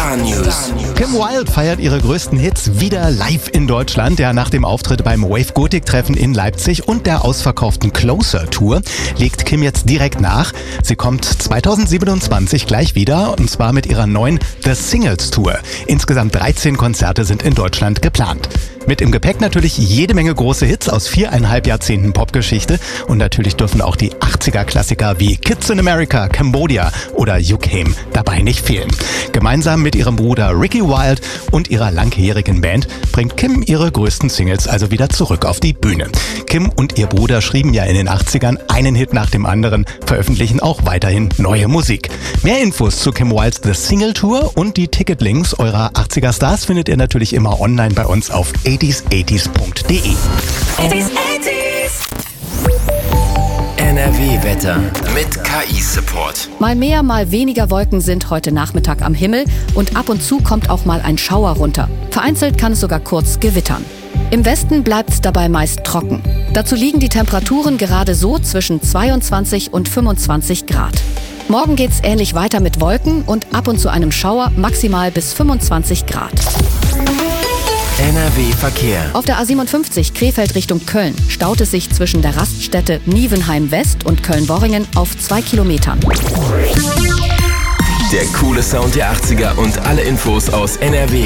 Star News. Kim Wilde feiert ihre größten Hits wieder live in Deutschland. Ja, nach dem Auftritt beim Wave Gothic Treffen in Leipzig und der ausverkauften Closer Tour legt Kim jetzt direkt nach. Sie kommt 2027 gleich wieder, und zwar mit ihrer neuen The Singles Tour. Insgesamt 13 Konzerte sind in Deutschland geplant. Mit im Gepäck natürlich jede Menge große Hits aus 4,5 Jahrzehnten Popgeschichte, und natürlich dürfen auch die 80er-Klassiker wie Kids in America, Cambodia oder You Came dabei nicht fehlen. Gemeinsam mit ihrem Bruder Ricky Wilde und ihrer langjährigen Band bringt Kim ihre größten Singles also wieder zurück auf die Bühne. Kim und ihr Bruder schrieben ja in den 80ern einen Hit nach dem anderen, veröffentlichen auch weiterhin neue Musik. Mehr Infos zu Kim Wildes The Single Tour und die Ticketlinks eurer 80er Stars findet ihr natürlich immer online bei uns auf 80s80s.de. 80s. NRW-Wetter mit KI-Support. Mal mehr, mal weniger Wolken sind heute Nachmittag am Himmel und ab und zu kommt auch mal ein Schauer runter. Vereinzelt kann es sogar kurz gewittern. Im Westen bleibt es dabei meist trocken. Dazu liegen die Temperaturen gerade so zwischen 22 und 25 Grad. Morgen geht's ähnlich weiter mit Wolken und ab und zu einem Schauer, maximal bis 25 Grad. NRW-Verkehr. Auf der A57 Krefeld Richtung Köln staut es sich zwischen der Raststätte Nievenheim West und Köln-Worringen auf 2 Kilometern. Der coole Sound der 80er und alle Infos aus NRW